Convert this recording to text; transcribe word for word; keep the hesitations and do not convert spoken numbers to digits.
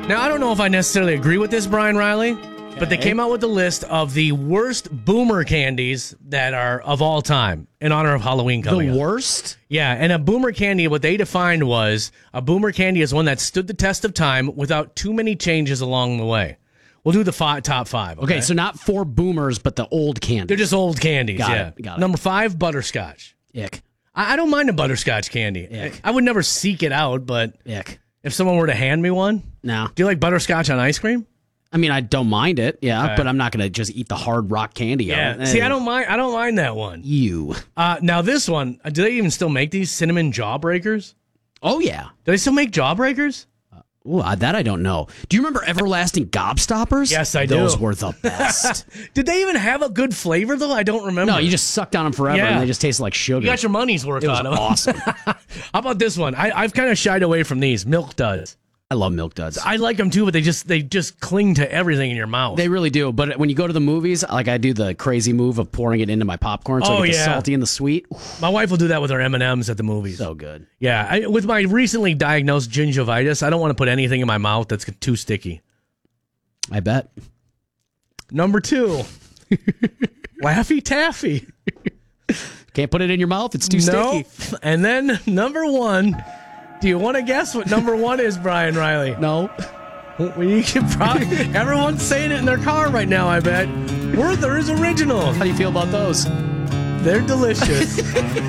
Now, I don't know if I necessarily agree with this, Brian Riley, okay. but they came out with a list of the worst boomer candies that are of all time in honor of Halloween coming The up. worst? Yeah, and a boomer candy, what they defined was a boomer candy is one that stood the test of time without too many changes along the way. We'll do the five, top five. Okay? Okay, so not for boomers, but the old candy. They're just old candies, got yeah. It, got it. Number five, butterscotch. Ick. I, I don't mind a butterscotch candy. Ick. I, I would never seek it out, but Ick. if someone were to hand me one, No. do you like butterscotch on ice cream? I mean, I don't mind it, yeah, Okay. but I'm not going to just eat the hard rock candy. Yeah. Of it. See, I don't mind. I don't mind that one. You. Uh, now this one, uh, do they even still make these cinnamon jawbreakers? Oh, yeah. Do they still make jawbreakers? Ooh, uh, that I don't know. Do you remember everlasting gobstoppers? Yes, I do. Those were the best. Did they even have a good flavor though? I don't remember. No, you just sucked on them forever, Yeah. and they just tasted like sugar. You got your money's worth it was on them. awesome. How about this one? I, I've kind of shied away from these. Milk Duds. I love Milk Duds. I like them too, but they just they just cling to everything in your mouth. They really do. But when you go to the movies, like I do the crazy move of pouring it into my popcorn, so Oh, I get the yeah. salty and the sweet. My wife will do that with her M and M's at the movies. So good. Yeah, I, with my recently diagnosed gingivitis, I don't want to put anything in my mouth that's too sticky. I bet. Number two, Laffy Taffy. Can't put it in your mouth. It's too Nope. sticky. And then number one. Do you want to guess what number one is, Brian Riley? No. Well, you can probably. Everyone's saying it in their car right now, I bet. Werther's Original. How do you feel about those? They're delicious.